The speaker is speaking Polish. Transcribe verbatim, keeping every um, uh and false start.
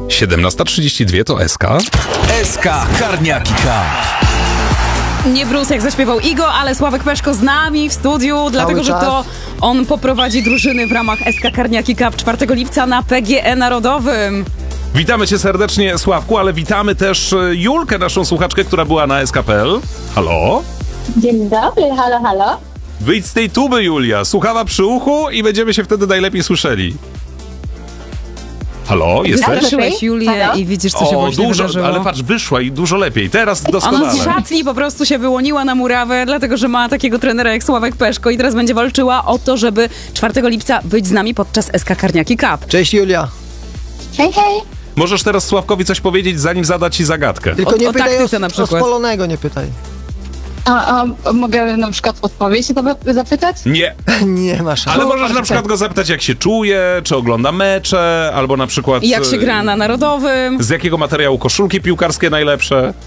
siedemnasta trzydzieści dwa to S K. S K Karniaki Cup. Nie Bruce, jak zaśpiewał Igo, ale Sławek Peszko z nami w studiu, dlatego że to on poprowadzi drużyny w ramach S K Karniaki Cup czwartego lipca na P G E Narodowym. Witamy cię serdecznie, Sławku, ale witamy też Julkę, naszą słuchaczkę, która była na S K kropka P L. Halo? Dzień dobry, halo, halo. Wyjdź z tej tuby, Julia. Słuchawa przy uchu i będziemy się wtedy najlepiej słyszeli. Halo, jesteś? Wystraszyłeś Julię Halo? i widzisz, co się O, właśnie dużo, wydarzyło. ale patrz, wyszła i dużo lepiej. Teraz Ona doskonale. z szatni po prostu się wyłoniła na murawę, dlatego że ma takiego trenera jak Sławek Peszko i teraz będzie walczyła o to, żeby czwartego lipca być z nami podczas S K Karniaki Cup. Cześć Julia. Hej, hej. Możesz teraz Sławkowi coś powiedzieć, zanim zada ci zagadkę. Tylko O- nie o pytaj taktyce o, na o przykład. spalonego, nie pytaj. A, a mogę na przykład odpowiedź zapytać? Nie, Nie ma szans. ale możesz na przykład go zapytać, jak się czuje, czy ogląda mecze, albo na przykład... I jak się e, gra na Narodowym. Z jakiego materiału koszulki piłkarskie najlepsze?